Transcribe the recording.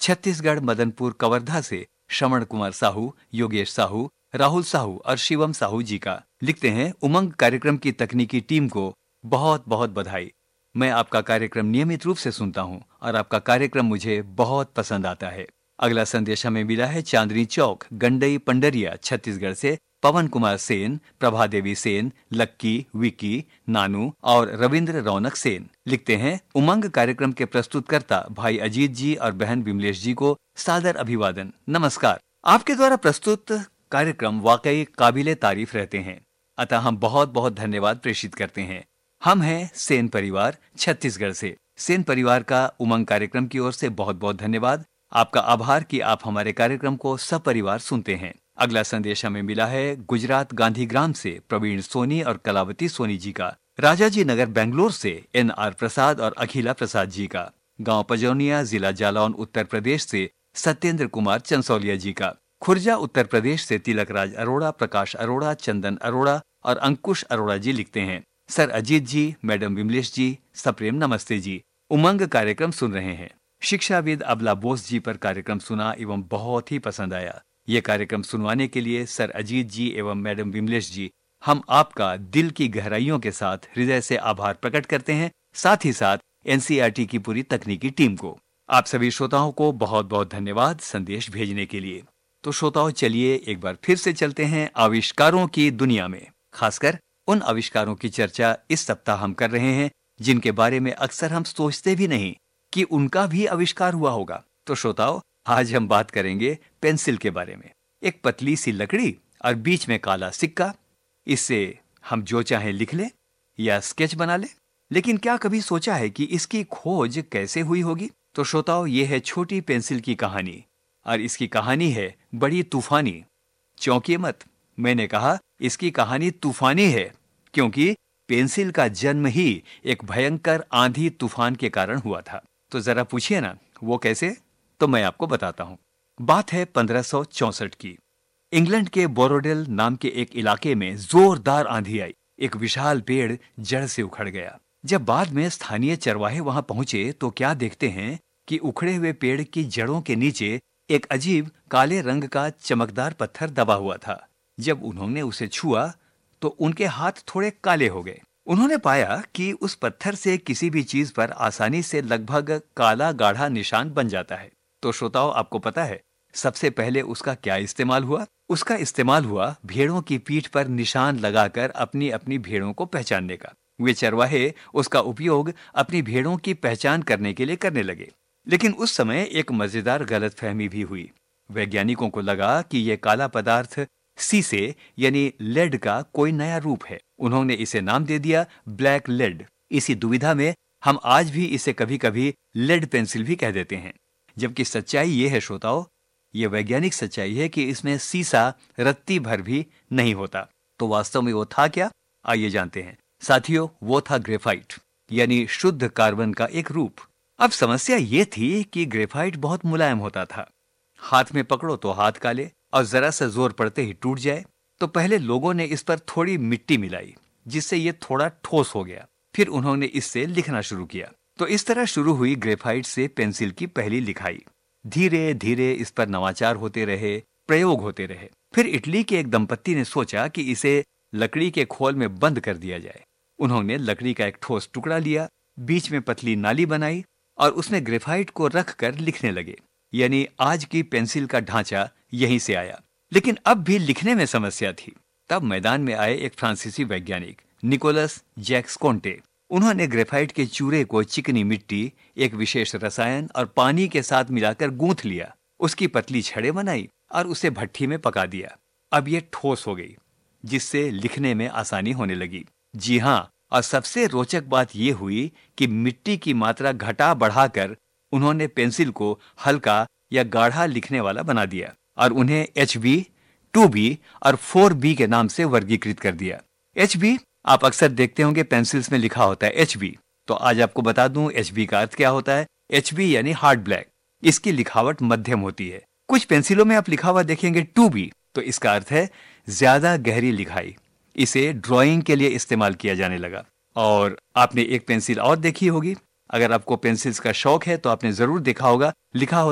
छत्तीसगढ़ मदनपुर कवर्धा से श्रवण कुमार साहू, योगेश साहू, राहुल साहू और शिवम साहू जी का। लिखते हैं, उमंग कार्यक्रम की तकनीकी टीम को बहुत बहुत बधाई। मैं आपका कार्यक्रम नियमित रूप से सुनता हूं और आपका कार्यक्रम मुझे बहुत पसंद आता है। अगला संदेश हमें मिला है चांदनी चौक, गंडई, पंडरिया, छत्तीसगढ़ से पवन कुमार सेन, प्रभा देवी सेन, लक्की, विकी, नानू और रविंद्र रौनक सेन। लिखते हैं, उमंग कार्यक्रम के प्रस्तुतकर्ता भाई अजीत जी और बहन विमलेश जी को सादर अभिवादन। नमस्कार। आपके द्वारा प्रस्तुत कार्यक्रम वाकई काबिले तारीफ रहते हैं, अतः हम बहुत बहुत धन्यवाद प्रेषित करते हैं। हम हैं सेन परिवार, छत्तीसगढ़ से। सेन परिवार का उमंग कार्यक्रम की ओर से बहुत बहुत धन्यवाद। आपका आभार कि आप हमारे कार्यक्रम को सपरिवार सुनते हैं। अगला संदेश हमें मिला है गुजरात गांधीग्राम से प्रवीण सोनी और कलावती सोनी जी का। राजाजी नगर बेंगलोर से NR प्रसाद और अखिला प्रसाद जी का। गांव पजौनिया, जिला जालौन, उत्तर प्रदेश से सत्येंद्र कुमार चंसौलिया जी का। खुर्जा, उत्तर प्रदेश से तिलकराज अरोड़ा, प्रकाश अरोड़ा, चंदन अरोड़ा और अंकुश अरोड़ा जी लिखते हैं, सर अजीत जी, मैडम विमलेश जी, सप्रेम नमस्ते जी। उमंग कार्यक्रम सुन रहे हैं। शिक्षाविद अबला बोस जी पर कार्यक्रम सुना एवं बहुत ही पसंद आया। ये कार्यक्रम सुनवाने के लिए सर अजीत जी एवं मैडम विमलेश जी, हम आपका दिल की गहराइयों के साथ हृदय से आभार प्रकट करते हैं। साथ ही साथ NCERT की पूरी तकनीकी टीम को, आप सभी श्रोताओं को बहुत बहुत धन्यवाद संदेश भेजने के लिए। तो श्रोताओं, चलिए एक बार फिर से चलते हैं आविष्कारों की दुनिया में। खासकर उन आविष्कारों की चर्चा इस सप्ताह हम कर रहे हैं जिनके बारे में अक्सर हम सोचते भी नहीं कि उनका भी आविष्कार हुआ होगा। तो श्रोताओं, आज हम बात करेंगे पेंसिल के बारे में। एक पतली सी लकड़ी और बीच में काला सिक्का, इससे हम जो चाहे लिख लें या स्केच बना लें। लेकिन क्या कभी सोचा है कि इसकी खोज कैसे हुई होगी? तो श्रोताओं, ये है छोटी पेंसिल की कहानी और इसकी कहानी है बड़ी तूफानी। चौंकिए मत, मैंने कहा इसकी कहानी तूफानी है, क्योंकि पेंसिल का जन्म ही एक भयंकर आंधी तूफान के कारण हुआ था। तो जरा पूछिए ना, वो कैसे? तो मैं आपको बताता हूँ। बात है 1564 की। इंग्लैंड के बोरोडेल नाम के एक इलाके में जोरदार आंधी आई। एक विशाल पेड़ जड़ से उखड़ गया। जब बाद में स्थानीय चरवाहे वहां पहुंचे तो क्या देखते हैं कि उखड़े हुए पेड़ की जड़ों के नीचे एक अजीब काले रंग का चमकदार पत्थर दबा हुआ था। जब उन्होंने उसे छुआ तो उनके हाथ थोड़े काले हो गए। उन्होंने पाया कि उस पत्थर से किसी भी चीज पर आसानी से लगभग काला गाढ़ा निशान बन जाता है। तो श्रोताओं, आपको पता है सबसे पहले उसका क्या इस्तेमाल हुआ? उसका इस्तेमाल हुआ भेड़ों की पीठ पर निशान लगाकर अपनी अपनी भेड़ों को पहचानने का। वे चरवाहे उसका उपयोग अपनी भेड़ों की पहचान करने के लिए करने लगे। लेकिन उस समय एक मजेदार गलतफहमी भी हुई। वैज्ञानिकों को लगा कि यह काला पदार्थ सीसे यानी लेड का कोई नया रूप है। उन्होंने इसे नाम दे दिया ब्लैक लेड। इसी दुविधा में हम आज भी इसे कभी कभी लेड पेंसिल भी कह देते हैं। जबकि सच्चाई ये है श्रोताओं, ये वैज्ञानिक सच्चाई है कि इसमें सीसा रत्ती भर भी नहीं होता। तो वास्तव में वो था क्या? आइए जानते हैं। साथियों, वो था ग्रेफाइट, यानी शुद्ध कार्बन का एक रूप। अब समस्या ये थी कि ग्रेफाइट बहुत मुलायम होता था। हाथ में पकड़ो तो हाथ काले और जरा सा जोर पड़ते ही टूट जाए। तो पहले लोगों ने इस पर थोड़ी मिट्टी मिलाई, जिससे ये थोड़ा ठोस हो गया। फिर उन्होंने इससे लिखना शुरू किया। तो इस तरह शुरू हुई ग्रेफाइट से पेंसिल की पहली लिखाई। धीरे धीरे इस पर नवाचार होते रहे, प्रयोग होते रहे। फिर इटली के एक दंपत्ति ने सोचा कि इसे लकड़ी के खोल में बंद कर दिया जाए। उन्होंने लकड़ी का एक ठोस टुकड़ा लिया, बीच में पतली नाली बनाई और उसमें ग्रेफाइट को रखकर लिखने लगे। यानी आज की पेंसिल का ढांचा यहीं से आया। लेकिन अब भी लिखने में समस्या थी। तब मैदान में आए एक फ्रांसीसी वैज्ञानिक निकोलस जैक्स कोंटे। उन्होंने ग्रेफाइट के चूरे को चिकनी मिट्टी, एक विशेष रसायन और पानी के साथ मिलाकर गूंथ लिया। उसकी पतली छड़ें बनाई और उसे भट्ठी में पका दिया। अब ये ठोस हो गई, जिससे लिखने में आसानी होने लगी। जी हाँ, और सबसे रोचक बात यह हुई कि मिट्टी की मात्रा घटा बढ़ाकर उन्होंने पेंसिल को हल्का या गाढ़ा लिखने वाला बना दिया और उन्हें HB, 2B और 4B के नाम से वर्गीकृत कर दिया। HB आप अक्सर देखते होंगे पेंसिल्स में लिखा होता है HB। तो आज आपको बता दूं HB का अर्थ क्या होता है। HB यानी हार्ड ब्लैक। इसकी लिखावट मध्यम होती है। कुछ पेंसिलों में आप लिखा हुआ देखेंगे 2B, तो इसका अर्थ है ज्यादा गहरी लिखाई। इसे ड्राइंग के लिए इस्तेमाल किया जाने लगा। और आपने एक पेंसिल और देखी होगी। अगर आपको पेंसिल्स का शौक है तो आपने जरूर देखा होगा, लिखा